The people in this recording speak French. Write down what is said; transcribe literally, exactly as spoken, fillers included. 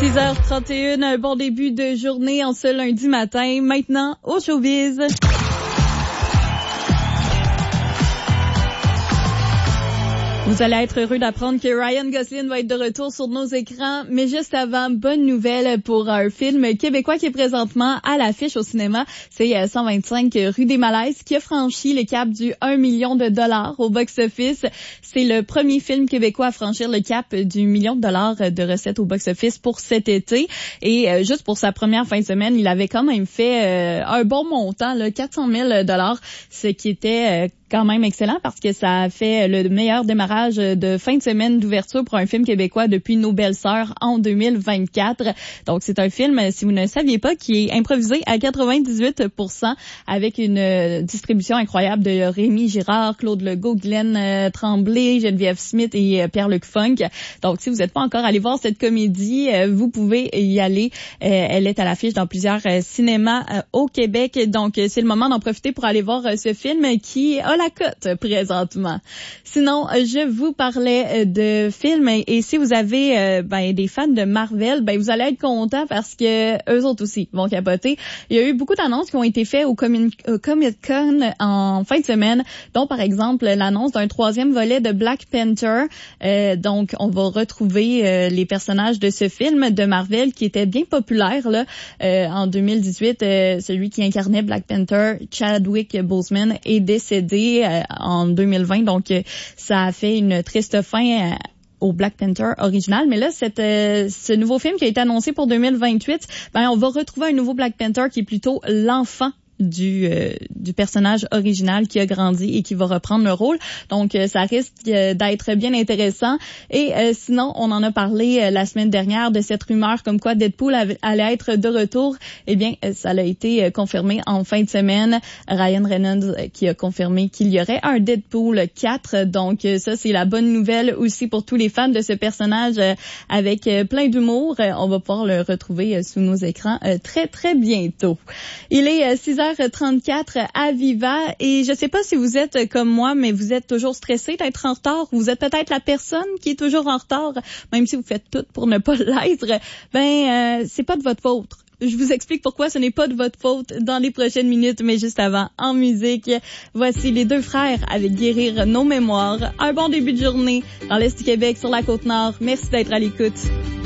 six heures trente et un, un bon début de journée en ce lundi matin. Maintenant, au showbiz. Vous allez être heureux d'apprendre que Ryan Gosling va être de retour sur nos écrans, mais juste avant, bonne nouvelle pour un film québécois qui est présentement à l'affiche au cinéma. C'est cent vingt-cinq rue des Malaises qui a franchi le cap du un million de dollars au box-office. C'est le premier film québécois à franchir le cap du million de dollars de recettes au box-office pour cet été. Et euh, juste pour sa première fin de semaine, il avait quand même fait euh, un bon montant, là, quatre cent mille dollars, ce qui était euh, quand même excellent parce que ça a fait le meilleur démarrage de fin de semaine d'ouverture pour un film québécois depuis Nos belles sœurs en deux mille vingt-quatre. Donc, c'est un film, si vous ne le saviez pas, qui est improvisé à quatre-vingt-dix-huit pour cent avec une distribution incroyable de Rémi Girard, Claude Legault, Glenn euh, Tremblay, Geneviève Smith et euh, Pierre-Luc Funk. Donc, si vous n'êtes pas encore allé voir cette comédie, euh, vous pouvez y aller. Euh, elle est à l'affiche dans plusieurs euh, cinémas euh, au Québec. Donc, c'est le moment d'en profiter pour aller voir euh, ce film qui a la cote présentement. Sinon, je vous parlais de films et, et si vous avez euh, ben, des fans de Marvel, ben vous allez être contents parce que eux autres aussi vont capoter. Il y a eu beaucoup d'annonces qui ont été faites au, Comin- au Comic-Con en fin de semaine, dont par exemple l'annonce d'un troisième volet de Black Panther. Euh, donc, on va retrouver euh, les personnages de ce film de Marvel qui était bien populaire là euh, en deux mille dix-huit. Euh, celui qui incarnait Black Panther, Chadwick Boseman, est décédé euh, en deux mille vingt. Donc, euh, ça a fait une triste fin euh, au Black Panther original. Mais là, cette, euh, ce nouveau film qui a été annoncé pour deux mille vingt-huit, ben, on va retrouver un nouveau Black Panther qui est plutôt l'enfant du euh, du personnage original qui a grandi et qui va reprendre le rôle. Donc, euh, ça risque euh, d'être bien intéressant. Et euh, sinon, on en a parlé euh, la semaine dernière de cette rumeur comme quoi Deadpool avait, allait être de retour. Eh bien, euh, ça a été euh, confirmé en fin de semaine. Ryan Reynolds euh, qui a confirmé qu'il y aurait un Deadpool quatre. Donc, euh, ça, c'est la bonne nouvelle aussi pour tous les fans de ce personnage euh, avec euh, plein d'humour. Euh, on va pouvoir le retrouver euh, sous nos écrans euh, très, très bientôt. Il est euh, six heures trente-quatre à Viva et je sais pas si vous êtes comme moi, mais vous êtes toujours stressé d'être en retard. Vous êtes peut-être la personne qui est toujours en retard, même si vous faites tout pour ne pas l'être. Ben, euh, c'est pas de votre faute. Je vous explique pourquoi ce n'est pas de votre faute dans les prochaines minutes, mais juste avant, en musique, voici les deux frères avec Guérir nos mémoires. Un bon début de journée dans l'Est du Québec, sur la Côte-Nord. Merci d'être à l'écoute.